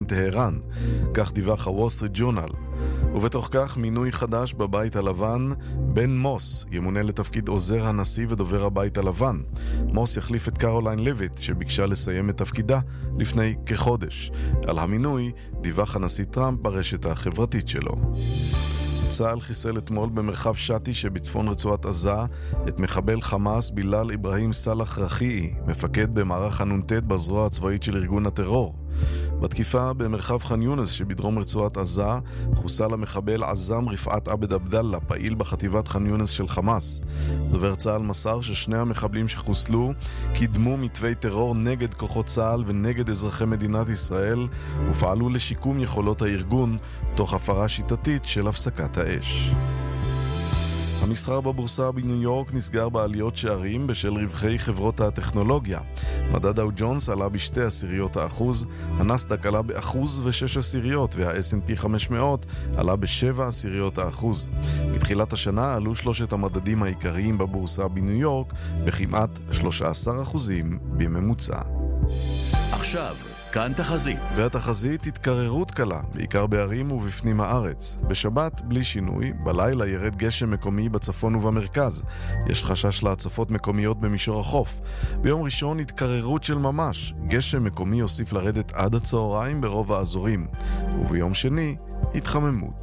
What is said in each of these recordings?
טהרן, כך דיווח הוול סטריט ג'ורנל. ובתוך כך מינוי חדש בבית הלבן, בן מוס ימונה לתפקיד עוזר הנשיא ודובר הבית הלבן. מוס יחליף את קרוליין לויט שביקשה לסיים את תפקידה לפני כחודש. על המינוי דיווח הנשיא טראמפ ברשת החברתית שלו. צה"ל חיסל אתמול במרחב שתי שבצפון רצועת עזה את מחבל חמאס בילאל איברהים סלאח רחיעי, מפקד במערך הנ"ט בזרוע הצבאית של ארגון הטרור. בתקיפה במרחב ח'אן יונס שבדרום רצועת עזה חוסל המחבל עזם רפעת עבד עבדאללה, פעיל בחטיבת ח'אן יונס של חמאס. דובר צה"ל מסר ששני המחבלים שחוסלו קידמו מתווי טרור נגד כוחות צה"ל ונגד אזרחי מדינת ישראל ופעלו לשיקום יכולות הארגון תוך הפרה שיטתית של הפסקת האש. המסחר בבורסה בניו יורק נסגר בעליות שערים בשל רווחי חברות הטכנולוגיה. מדד דאו ג'ונס עלה ב0.2%, הנסדק עלה ב1.6% וה-S&P 500 עלה ב0.7%. מתחילת השנה עלו שלושת המדדים העיקריים בבורסה בניו יורק בכמעט 13% בממוצע. עכשיו כאן תחזית. והתחזית התקררות קלה, בעיקר בערים ובפנים הארץ. בשבת בלי שינוי, בלילה ירד גשם מקומי בצפון ובמרכז. יש חשש להצפות מקומיות במישור החוף. ביום ראשון התקררות של ממש. גשם מקומי יוסיף לרדת עד הצהריים ברוב האזורים. וביום שני, התחממות.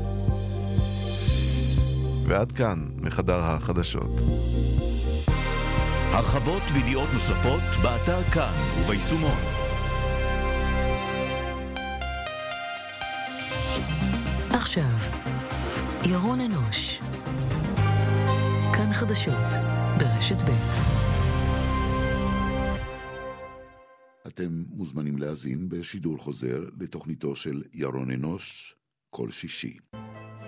ועד כאן מחדר החדשות. הרחבות וידיעות נוספות באתר כאן וביישומון. עכשיו, ירון אנוש. כאן חדשות, ברשת ב'. אתם מוזמנים להאזין בשידור חוזר לתוכניתו של ירון אנוש כל שישי.